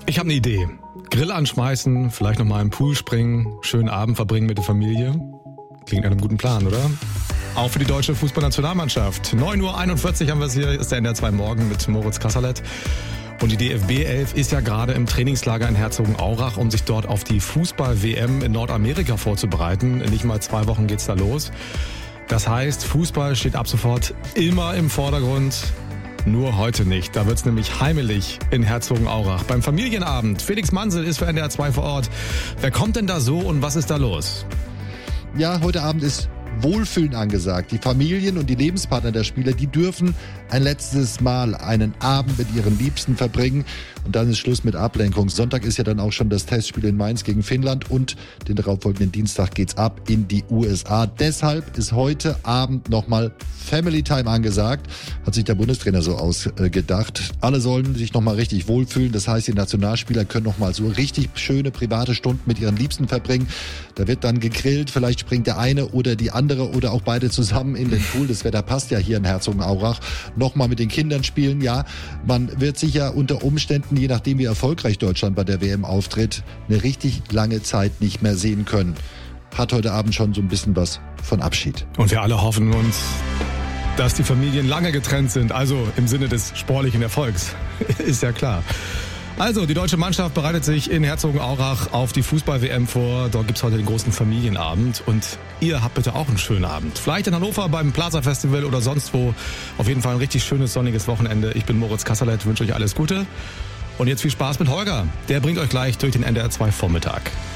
Ich habe eine Idee. Grill anschmeißen, vielleicht nochmal im Pool springen, schönen Abend verbringen mit der Familie. Klingt nach einem guten Plan, oder? Auch für die deutsche Fußballnationalmannschaft. 9.41 Uhr haben wir es hier, ist der NDR 2 Morgen mit Moritz Kasserlet. Und die DFB 11 ist ja gerade im Trainingslager in Herzogenaurach, um sich dort auf die Fußball-WM in Nordamerika vorzubereiten. Nicht mal 2 Wochen geht's da los. Das heißt, Fußball steht ab sofort immer im Vordergrund. Nur heute nicht. Da wird's nämlich heimelig in Herzogenaurach. Beim Familienabend. Felix Mansel ist für NDR 2 vor Ort. Wer kommt denn da so und was ist da los? Ja, heute Abend ist Wohlfühlen angesagt. Die Familien und die Lebenspartner der Spieler, die dürfen ein letztes Mal einen Abend mit ihren Liebsten verbringen. Und dann ist Schluss mit Ablenkung. Sonntag ist ja dann auch schon das Testspiel in Mainz gegen Finnland und den darauffolgenden Dienstag geht's ab in die USA. Deshalb ist heute Abend nochmal Family Time angesagt, hat sich der Bundestrainer so ausgedacht. Alle sollen sich nochmal richtig wohlfühlen. Das heißt, die Nationalspieler können nochmal so richtig schöne private Stunden mit ihren Liebsten verbringen. Da wird dann gegrillt, vielleicht springt der eine oder die andere oder auch beide zusammen in den Pool. Das Wetter passt ja hier in Herzogenaurach. Nochmal mit den Kindern spielen. Ja, man wird sich ja unter Umständen, je nachdem wie erfolgreich Deutschland bei der WM auftritt, eine richtig lange Zeit nicht mehr sehen können. Hat heute Abend schon so ein bisschen was von Abschied. Und wir alle hoffen uns, dass die Familien lange getrennt sind, also im Sinne des sportlichen Erfolgs. Ist ja klar. Also, die deutsche Mannschaft bereitet sich in Herzogenaurach auf die Fußball-WM vor. Dort gibt's heute den großen Familienabend. Und ihr habt bitte auch einen schönen Abend. Vielleicht in Hannover beim Plaza Festival oder sonst wo. Auf jeden Fall ein richtig schönes, sonniges Wochenende. Ich bin Moritz Kasserlet, wünsche euch alles Gute. Und jetzt viel Spaß mit Holger. Der bringt euch gleich durch den NDR 2 Vormittag.